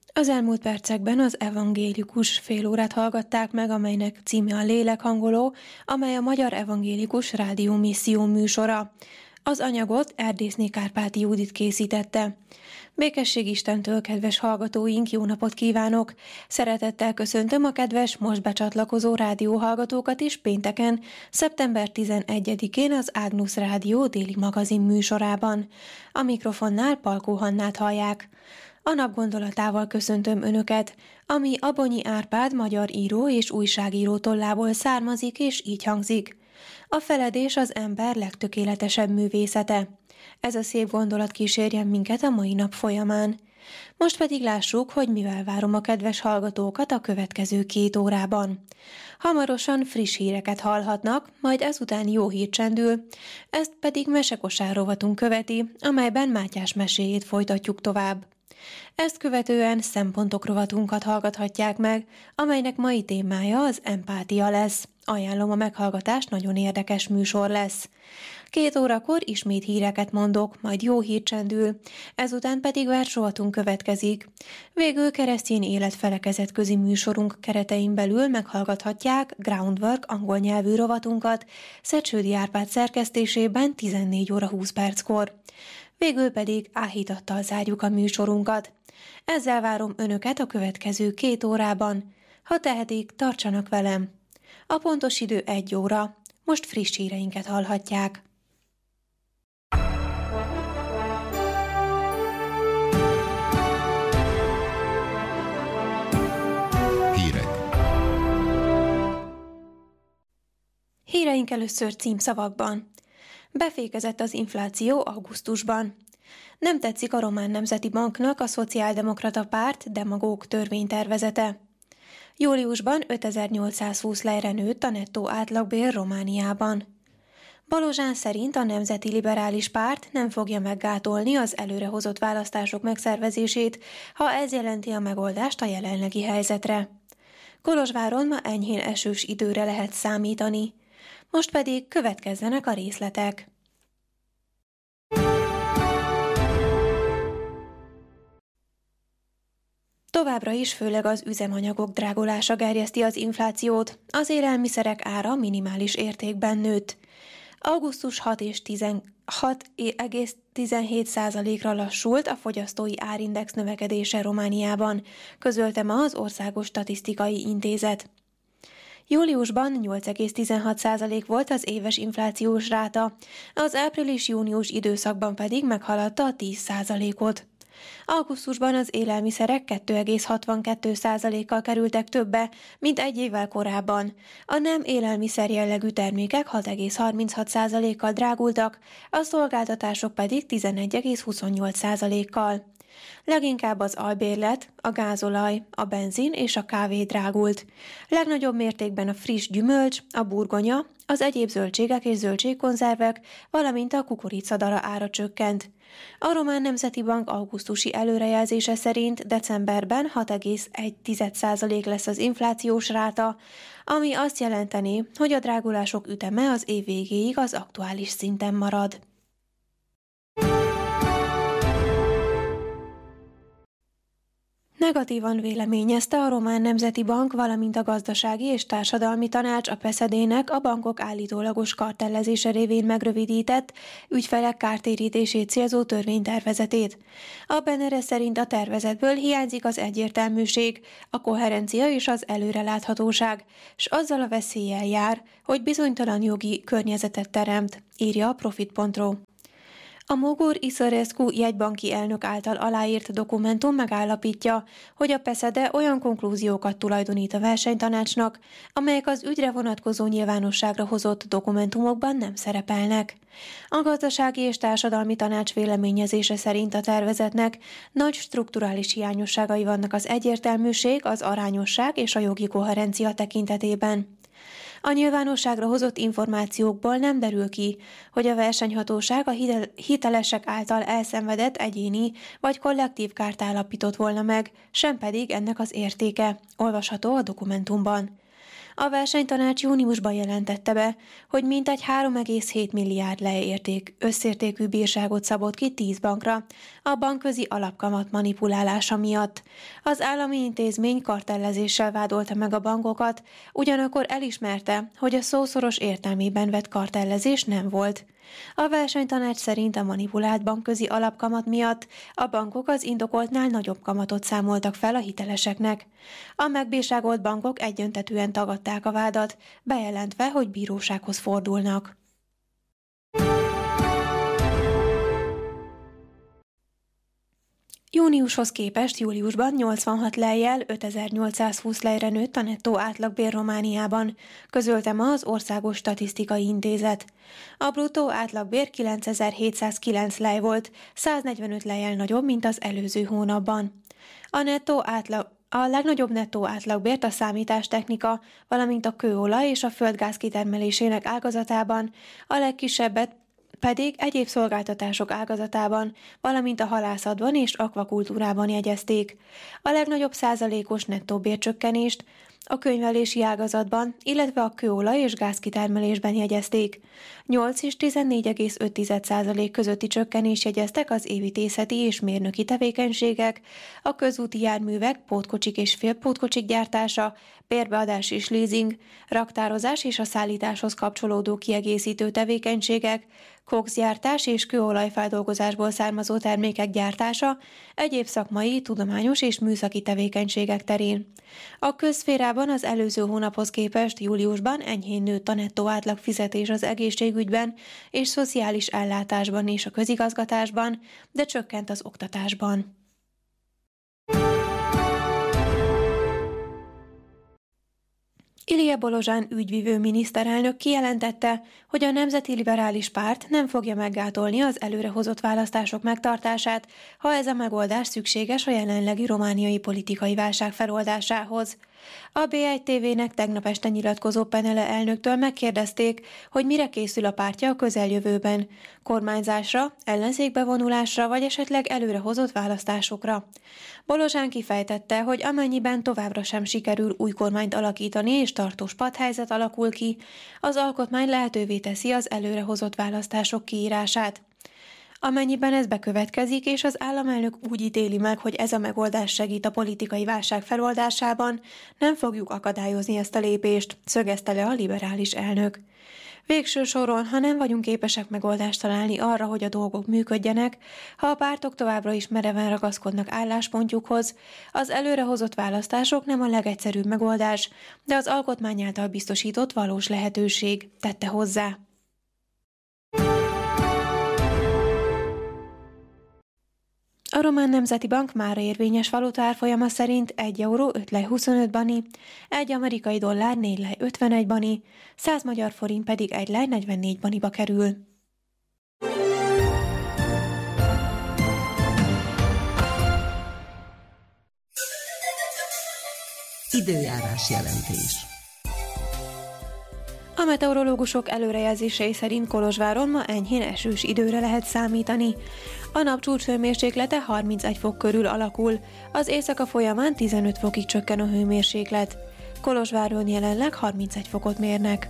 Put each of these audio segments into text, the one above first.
Az elmúlt percekben az evangélikus félórát hallgatták meg, amelynek címe a Lélekhangoló, amely a Magyar Evangélikus Rádió Misszió műsora. Az anyagot Erdészné Kárpáti Judit készítette. Békesség Istentől, kedves hallgatóink, jó napot kívánok! Szeretettel köszöntöm a kedves, most becsatlakozó rádióhallgatókat is pénteken, szeptember 11-én az Ágnusz Rádió déli magazin műsorában. A mikrofonnál Palkó Hannát hallják. A nap gondolatával köszöntöm Önöket, ami Abonyi Árpád magyar író és újságíró tollából származik, és így hangzik. A feledés az ember legtökéletesebb művészete. Ez a szép gondolat kísérjen minket a mai nap folyamán. Most pedig lássuk, hogy mivel várom a kedves hallgatókat a következő 2 órában. Hamarosan friss híreket hallhatnak, majd ezután jó hír csendül, ezt pedig mesekosár rovatunk követi, amelyben Mátyás meséjét folytatjuk tovább. Ezt követően szempontok rovatunkat hallgathatják meg, amelynek mai témája az empátia lesz. Ajánlom a meghallgatást, nagyon érdekes műsor lesz. 2 órakor ismét híreket mondok, majd jó hír csendül, ezután pedig versrovatunk következik. Végül keresztény életfelekezetközi műsorunk keretein belül meghallgathatják Groundwork angol nyelvű rovatunkat Szecsődi Árpád szerkesztésében 14 óra 20 perckor. Végül pedig áhítattal zárjuk a műsorunkat. Ezzel várom Önöket a következő 2 órában. Ha tehetik, tartsanak velem. A pontos idő 1 óra. Most friss híreinket hallhatják. Hírek. Híreink először címszavakban. Befékezett az infláció augusztusban. Nem tetszik a Román Nemzeti Banknak a Szociáldemokrata Párt demagóg törvénytervezete. Júliusban 5820 lejre nőtt a nettó átlagbér Romániában. Balozsán szerint a Nemzeti Liberális Párt nem fogja meggátolni az előrehozott választások megszervezését, ha ez jelenti a megoldást a jelenlegi helyzetre. Kolozsváron ma enyhén esős időre lehet számítani. Most pedig következzenek a részletek. Továbbra is főleg az üzemanyagok drágulása gerjeszti az inflációt, az élelmiszerek ára minimális értékben nőtt. Augusztus 6,17%-ra lassult a fogyasztói árindex növekedése Romániában, közölte ma az Országos Statisztikai Intézet. Júliusban 8,16% volt az éves inflációs ráta, az április-június időszakban pedig meghaladta a 10%-ot. Augusztusban az élelmiszerek 2,62%-kal kerültek többe, mint egy évvel korábban. A nem élelmiszer jellegű termékek 6,36%-kal drágultak, a szolgáltatások pedig 11,28%-kal. Leginkább az albérlet, a gázolaj, a benzin és a kávé drágult. Legnagyobb mértékben a friss gyümölcs, a burgonya, az egyéb zöldségek és zöldségkonzervek, valamint a kukoricadara ára csökkent. A Román Nemzeti Bank augusztusi előrejelzése szerint decemberben 6,1% lesz az inflációs ráta, ami azt jelenteni, hogy a drágulások üteme az év végéig az aktuális szinten marad. Negatívan véleményezte a Román Nemzeti Bank, valamint a Gazdasági és Társadalmi Tanács a PESZED-ének a bankok állítólagos kartellezése révén megrövidített ügyfelek kártérítését célzó törvénytervezetét. A Benere szerint a tervezetből hiányzik az egyértelműség, a koherencia és az előreláthatóság, s azzal a veszéllyel jár, hogy bizonytalan jogi környezetet teremt, írja a Profit.ro. A Mogur Iszărescu jegybanki elnök által aláírt dokumentum megállapítja, hogy a PESZEDE olyan konklúziókat tulajdonít a versenytanácsnak, amelyek az ügyre vonatkozó nyilvánosságra hozott dokumentumokban nem szerepelnek. A Gazdasági és Társadalmi Tanács véleményezése szerint a tervezetnek nagy strukturális hiányosságai vannak az egyértelműség, az arányosság és a jogi koherencia tekintetében. A nyilvánosságra hozott információkból nem derül ki, hogy a versenyhatóság a hitelesek által elszenvedett egyéni vagy kollektív kárt állapított volna meg, sem pedig ennek az értéke, olvasható a dokumentumban. A versenytanács júniusban jelentette be, hogy mintegy 3,7 milliárd összértékű bírságot szabott ki 10 bankra a bankközi alapkamat manipulálása miatt. Az állami intézmény kartellezéssel vádolta meg a bankokat, ugyanakkor elismerte, hogy a szószoros értelmében vett kartellezés nem volt. A versenytanács szerint a manipulált bankközi alapkamat miatt a bankok az indokoltnál nagyobb kamatot számoltak fel a hiteleseknek. A megbírságolt bankok egyöntetűen tagadták a vádat, bejelentve, hogy bírósághoz fordulnak. Júniushoz képest júliusban 86 lejjel 5820 lejre nőtt a nettó átlagbér Romániában, közölte ma az Országos Statisztikai Intézet. A bruttó átlagbér 9709 lej volt, 145 lejjel nagyobb, mint az előző hónapban. A legnagyobb nettó átlagbért a számítástechnika, valamint a kőolaj és a földgáz kitermelésének ágazatában, a legkisebbet pedig egyéb szolgáltatások ágazatában, valamint a halászatban és akvakultúrában jegyezték. A legnagyobb százalékos nettó bércsökkenést a könyvelési ágazatban, illetve a kőolaj és gázkitermelésben jegyezték. 8 és 14,5% közötti csökkenés jegyeztek az építészeti és mérnöki tevékenységek, a közúti járművek, pótkocsik és félpótkocsik gyártása, bérbeadás és leasing, raktározás és a szállításhoz kapcsolódó kiegészítő tevékenységek, kokszgyártás és kőolajfeldolgozásból származó termékek gyártása, egyéb szakmai, tudományos és műszaki tevékenységek terén. A közszférában az előző hónaphoz képest júliusban enyhén nőtt a nettó átlag fizetés az egészségügyben és szociális ellátásban és a közigazgatásban, de csökkent az oktatásban. Ilija Bolozsán ügyvivő miniszterelnök kijelentette, hogy a Nemzeti Liberális Párt nem fogja meggátolni az előrehozott választások megtartását, ha ez a megoldás szükséges a jelenlegi romániai politikai válság feloldásához. A B1 TV-nek tegnap este nyilatkozó Penele elnöktől megkérdezték, hogy mire készül a pártja a közeljövőben, kormányzásra, ellenzékbe vonulásra vagy esetleg előrehozott választásokra. Bolozsán kifejtette, hogy amennyiben továbbra sem sikerül új kormányt alakítani és tartós padhelyzet alakul ki, az alkotmány lehetővé teszi az előrehozott választások kiírását. Amennyiben ez bekövetkezik, és az államelnök úgy ítéli meg, hogy ez a megoldás segít a politikai válság feloldásában, nem fogjuk akadályozni ezt a lépést, szögezte le a liberális elnök. Végső soron, ha nem vagyunk képesek megoldást találni arra, hogy a dolgok működjenek, ha a pártok továbbra is mereven ragaszkodnak álláspontjukhoz, az előrehozott választások nem a legegyszerűbb megoldás, de az alkotmány által biztosított valós lehetőség, tette hozzá. A Román Nemzeti Bank mára érvényes valuta árfolyama szerint 1 euró 5 lej 25 bani, 1 amerikai dollár 4 lej 51 bani, 100 magyar forint pedig 1 lej 44 baniba kerül. Időjárás jelentés. A meteorológusok előrejelzései szerint Kolozsváron ma enyhén esős időre lehet számítani. A nap csúcshőmérséklete 31 fok körül alakul, az éjszaka folyamán 15 fokig csökken a hőmérséklet. Kolozsváron jelenleg 31 fokot mérnek.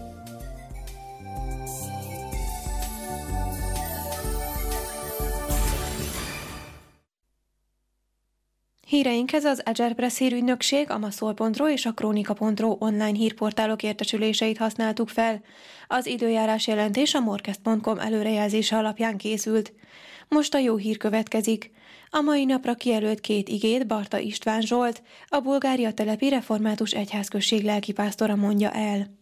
Híreinkhez az Agerpress hírügynökség, a maszol.ro és a kronika.ro online hírportálok értesüléseit használtuk fel. Az időjárás jelentés a morkest.com előrejelzése alapján készült. Most a jó hír következik. A mai napra kijelölt 2 igét Barta István Zsolt, a Bulgária telepi református egyházközség lelkipásztora mondja el.